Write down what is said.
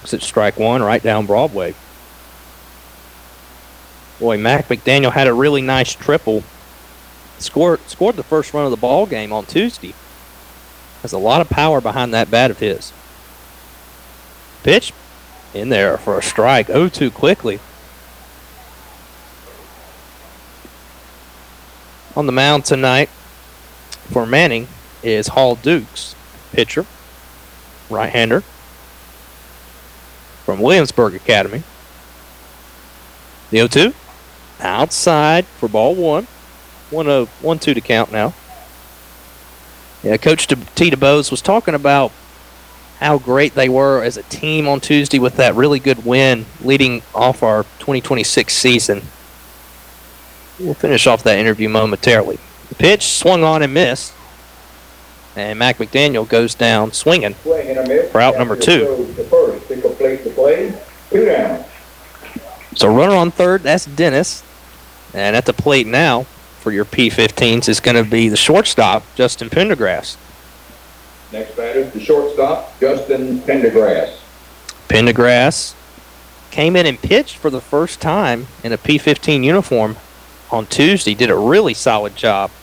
walks at strike one right down Broadway. Boy, Mac McDaniel had a really nice triple. Scored the first run of the ball game on Tuesday. Has a lot of power behind that bat of his. Pitch in there for a strike. 0-2 quickly. On the mound tonight for Manning is Hall Dukes, pitcher, right-hander from Williamsburg Academy. The 0-2 outside for ball one. 1-2 to count now. Yeah, Coach T. DeBose was talking about how great they were as a team on Tuesday with that really good win leading off our 2026 season. We'll finish off that interview momentarily. The pitch swung on and missed. And Mac McDaniel goes down swinging for out number 2. So runner on third, that's Dennis. And at the plate now for your P15s is going to be the shortstop, Justin Pendergrass. Next batter is the shortstop, Justin Pendergrass. Pendergrass came in and pitched for the first time in a P15 uniform on Tuesday. Did a really solid job.